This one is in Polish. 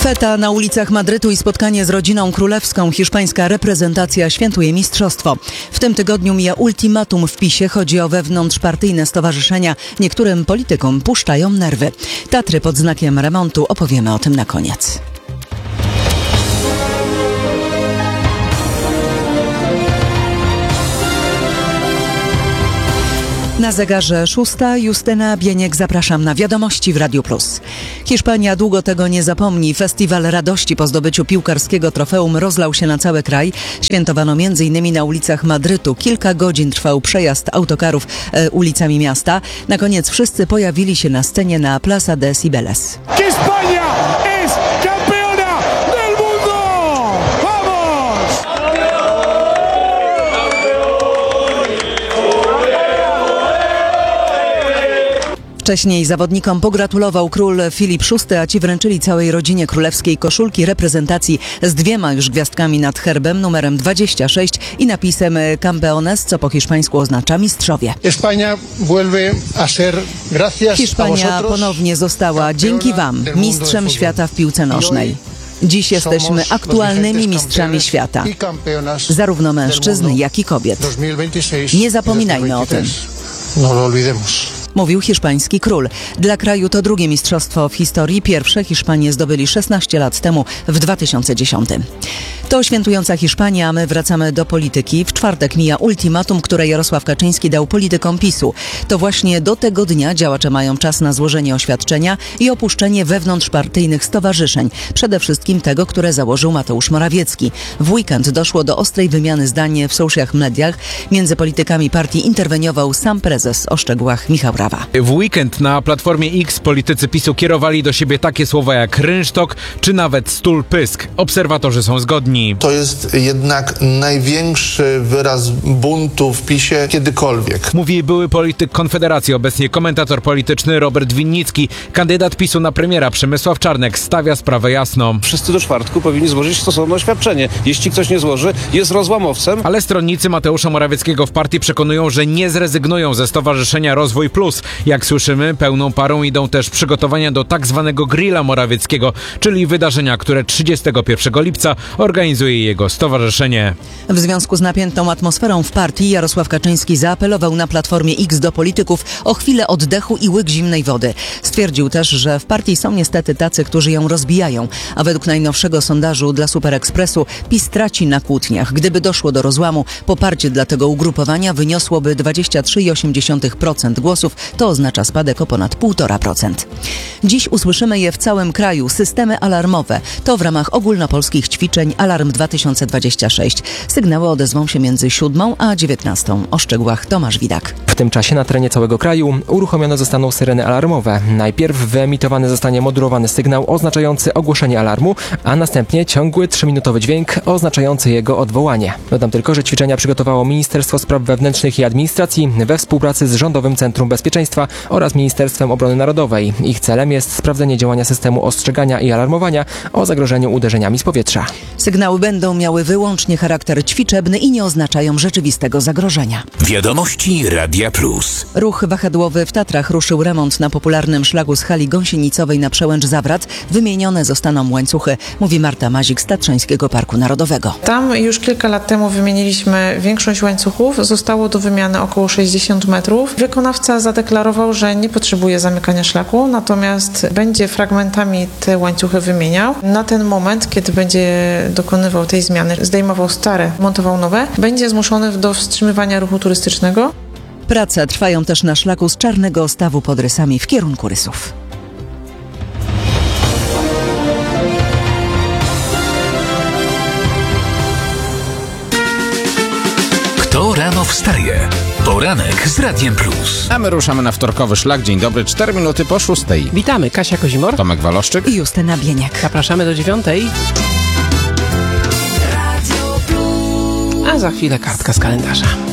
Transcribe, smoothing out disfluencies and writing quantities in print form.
Feta na ulicach Madrytu i spotkanie z rodziną królewską. Hiszpańska reprezentacja świętuje mistrzostwo. W tym tygodniu mija ultimatum w PiS-ie. Chodzi o wewnątrzpartyjne stowarzyszenia. Niektórym politykom puszczają nerwy. Tatry pod znakiem remontu. Opowiemy o tym na koniec. Na zegarze 6. Justyna Bieniek, zapraszam na wiadomości w Radiu Plus. Hiszpania długo tego nie zapomni. Festiwal radości po zdobyciu piłkarskiego trofeum rozlał się na cały kraj. Świętowano m.in. na ulicach Madrytu. Kilka godzin trwał przejazd autokarów ulicami miasta. Na koniec wszyscy pojawili się na scenie na Plaza de Cibeles. Hiszpania jest campeona del mundo! Vamos! Wcześniej zawodnikom pogratulował król Filip VI, a ci wręczyli całej rodzinie królewskiej koszulki reprezentacji z 2 już gwiazdkami nad herbem, numerem 26 i napisem Campeones, co po hiszpańsku oznacza mistrzowie. Hiszpania ponownie została, dzięki Wam, mistrzem świata w piłce nożnej. Dziś jesteśmy aktualnymi mistrzami świata, zarówno mężczyzn, jak i kobiet. Nie zapominajmy o tym. Mówił hiszpański król. Dla kraju to drugie mistrzostwo w historii. Pierwsze Hiszpanie zdobyli 16 lat temu, w 2010. To świętująca Hiszpania, a my wracamy do polityki. W czwartek mija ultimatum, które Jarosław Kaczyński dał politykom PiS-u. To właśnie do tego dnia działacze mają czas na złożenie oświadczenia i opuszczenie wewnątrzpartyjnych stowarzyszeń. Przede wszystkim tego, które założył Mateusz Morawiecki. W weekend doszło do ostrej wymiany zdań w social mediach. Między politykami partii interweniował sam prezes. O szczegółach Michał Rawa. W weekend na Platformie X politycy PiS-u kierowali do siebie takie słowa jak rynsztok czy nawet stul pysk. Obserwatorzy są zgodni. To jest jednak największy wyraz buntu w PiS-ie kiedykolwiek. Mówi były polityk Konfederacji, obecnie komentator polityczny Robert Winnicki. Kandydat PiS-u na premiera Przemysław Czarnek stawia sprawę jasno. Wszyscy do czwartku powinni złożyć stosowne oświadczenie. Jeśli ktoś nie złoży, jest rozłamowcem. Ale stronnicy Mateusza Morawieckiego w partii przekonują, że nie zrezygnują ze Stowarzyszenia Rozwój Plus. Jak słyszymy, pełną parą idą też przygotowania do tak zwanego grilla Morawieckiego, czyli wydarzenia, które 31 lipca organizuje jego stowarzyszenie. W związku z napiętą atmosferą w partii Jarosław Kaczyński zaapelował na Platformie X do polityków o chwilę oddechu i łyk zimnej wody. Stwierdził też, że w partii są niestety tacy, którzy ją rozbijają, a według najnowszego sondażu dla Super Expressu PiS traci na kłótniach. Gdyby doszło do rozłamu, poparcie dla tego ugrupowania wyniosłoby 23,8% głosów. To oznacza spadek o ponad 1,5%. Dziś usłyszymy je w całym kraju. Systemy alarmowe. To w ramach ogólnopolskich ćwiczeń Alarm 2026. Sygnały odezwą się między 7 a 19. O szczegółach Tomasz Widak. W tym czasie na terenie całego kraju uruchomione zostaną syreny alarmowe. Najpierw wyemitowany zostanie modulowany sygnał oznaczający ogłoszenie alarmu, a następnie ciągły 3-minutowy dźwięk oznaczający jego odwołanie. Dodam tylko, że ćwiczenia przygotowało Ministerstwo Spraw Wewnętrznych i Administracji we współpracy z Rządowym Centrum Bezpieczeństwa oraz Ministerstwem Obrony Narodowej. Ich celem jest sprawdzenie działania systemu ostrzegania i alarmowania o zagrożeniu uderzeniami z powietrza. Sygnały będą miały wyłącznie charakter ćwiczebny i nie oznaczają rzeczywistego zagrożenia. Wiadomości Radia Plus. Ruch wahadłowy w Tatrach ruszył remont na popularnym szlaku z hali gąsienicowej na Przełęcz-Zawrat. Wymienione zostaną łańcuchy, mówi Marta Mazik z Tatrzańskiego Parku Narodowego. Tam już kilka lat temu wymieniliśmy większość łańcuchów. Zostało do wymiany około 60 metrów. Wykonawca zadeklarował, że nie potrzebuje zamykania szlaku, natomiast będzie fragmentami te łańcuchy wymieniał. Na ten moment, kiedy będzie dokonywał tej zmiany, zdejmował stare, montował nowe, będzie zmuszony do wstrzymywania ruchu turystycznego. Prace trwają też na szlaku z Czarnego Stawu pod Rysami w kierunku Rysów. Kto rano wstaje? Poranek z Radiem Plus. A my ruszamy na wtorkowy szlak. Dzień dobry, 4 minuty po 6. Witamy, Kasia Kozimor, Tomek Waloszczyk i Justyna Bieniek. Zapraszamy do 9. A za chwilę kartka z kalendarza.